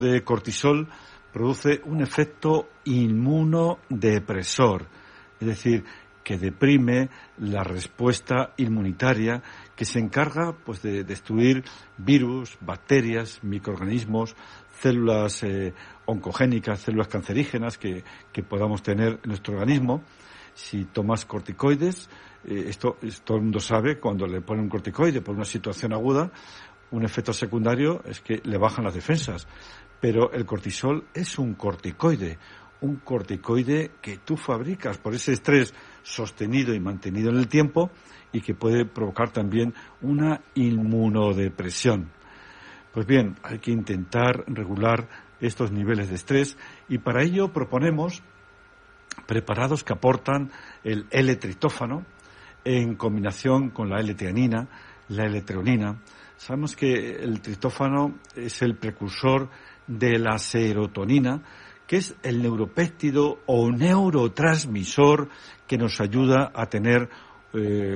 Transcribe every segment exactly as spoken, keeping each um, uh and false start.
de cortisol produce un efecto inmunodepresor, es decir, que deprime la respuesta inmunitaria que se encarga pues de destruir virus, bacterias, microorganismos, células eh, oncogénicas, células cancerígenas que, que podamos tener en nuestro organismo. Si tomas corticoides, eh, esto, esto todo el mundo sabe, cuando le ponen un corticoide por una situación aguda, un efecto secundario es que le bajan las defensas. Pero el cortisol es un corticoide, un corticoide que tú fabricas por ese estrés sostenido y mantenido en el tiempo y que puede provocar también una inmunodepresión. Pues bien, hay que intentar regular estos niveles de estrés y para ello proponemos preparados que aportan el L-triptófano en combinación con la L-teanina, la L-treonina. Sabemos que el triptófano es el precursor de la serotonina, que es el neuropéptido o neurotransmisor que nos ayuda a tener eh,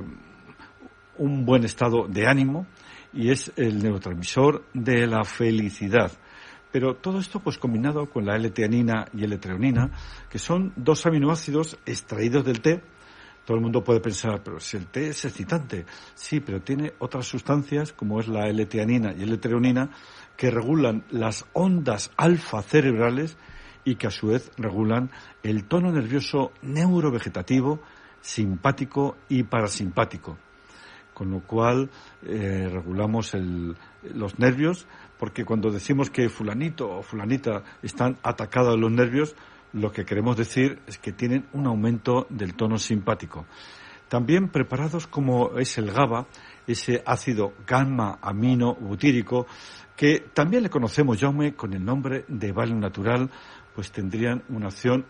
un buen estado de ánimo y es el neurotransmisor de la felicidad. Pero todo esto pues combinado con la L-teanina y L-treonina, que son dos aminoácidos extraídos del té. Todo el mundo puede pensar, pero si el té es excitante. Sí, pero tiene otras sustancias, como es la L-teanina y L-treonina, que regulan las ondas alfa cerebrales y que a su vez regulan el tono nervioso neurovegetativo, simpático y parasimpático. Con lo cual eh, regulamos el, los nervios, porque cuando decimos que fulanito o fulanita están atacados los nervios, lo que queremos decir es que tienen un aumento del tono simpático. También preparados como es el GABA, ese ácido gamma-amino-butírico, que también le conocemos, Jaume, con el nombre de Valium natural, pues tendrían una acción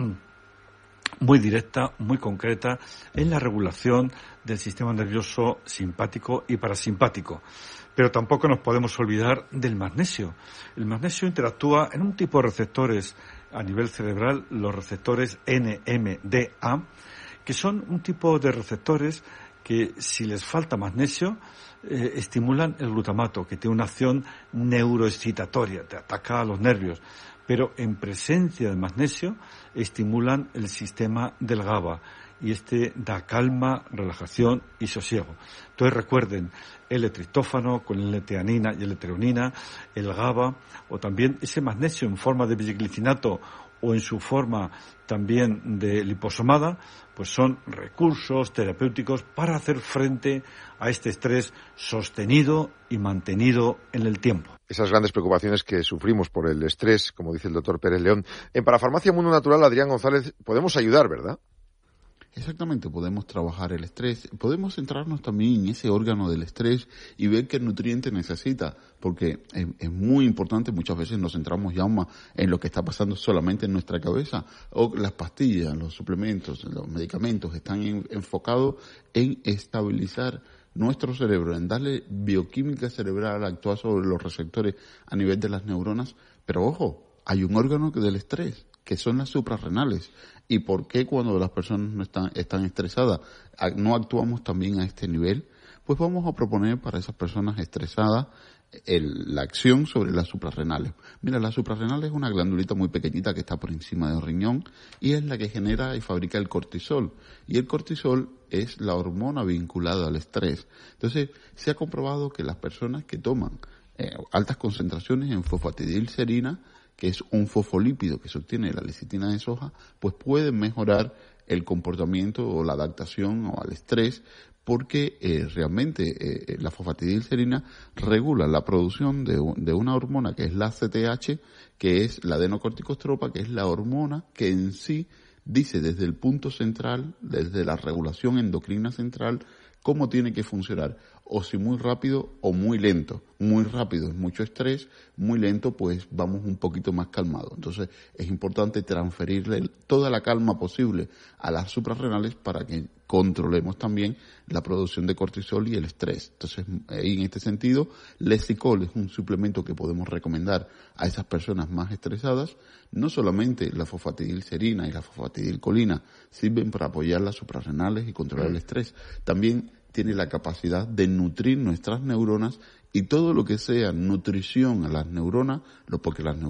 muy directa, muy concreta en la regulación del sistema nervioso simpático y parasimpático. Pero tampoco nos podemos olvidar del magnesio. El magnesio interactúa en un tipo de receptores a nivel cerebral, los receptores N M D A, que son un tipo de receptores que si les falta magnesio eh, estimulan el glutamato, que tiene una acción neuroexcitatoria, te ataca a los nervios, pero en presencia de magnesio estimulan el sistema del GABA y este da calma, relajación y sosiego. Entonces recuerden, L-triptófano con L-teanina y L-treonina, el GABA o también ese magnesio en forma de bisglicinato o en su forma también de liposomada, pues son recursos terapéuticos para hacer frente a este estrés sostenido y mantenido en el tiempo. Esas grandes preocupaciones que sufrimos por el estrés, como dice el doctor Pérez León. En Parafarmacia Mundo Natural, Adrián González, podemos ayudar, ¿verdad? Exactamente, podemos trabajar el estrés, podemos centrarnos también en ese órgano del estrés y ver qué nutriente necesita, porque es, es muy importante, muchas veces nos centramos ya más en lo que está pasando solamente en nuestra cabeza, o las pastillas, los suplementos, los medicamentos están en, enfocados en estabilizar nuestro cerebro, en darle bioquímica cerebral, actuar sobre los receptores a nivel de las neuronas, pero ojo, hay un órgano que del estrés, que son las suprarrenales. ¿Y por qué cuando las personas no están, están estresadas no actuamos también a este nivel? Pues vamos a proponer para esas personas estresadas el, la acción sobre las suprarrenales. Mira, la suprarrenal es una glandulita muy pequeñita que está por encima del riñón y es la que genera y fabrica el cortisol. Y el cortisol es la hormona vinculada al estrés. Entonces, se ha comprobado que las personas que toman eh, altas concentraciones en fosfatidilcerina, que es un fosfolípido que se obtiene de la lecitina de soja, pues pueden mejorar el comportamiento o la adaptación o al estrés, porque eh, realmente eh, la fosfatidilcerina regula la producción de, de una hormona que es la C T H, que es la adenocorticostropa, que es la hormona que en sí dice desde el punto central, desde la regulación endocrina central, cómo tiene que funcionar, o si muy rápido o muy lento. Muy rápido es mucho estrés, muy lento pues vamos un poquito más calmados. Entonces es importante transferirle toda la calma posible a las suprarrenales para que controlemos también la producción de cortisol y el estrés. Entonces, en este sentido, Lesicol es un suplemento que podemos recomendar a esas personas más estresadas. No solamente la fosfatidilcerina y la fosfatidilcolina sirven para apoyar las suprarrenales y controlar el estrés. También tiene la capacidad de nutrir nuestras neuronas y todo lo que sea nutrición a las neuronas, lo porque las neuronas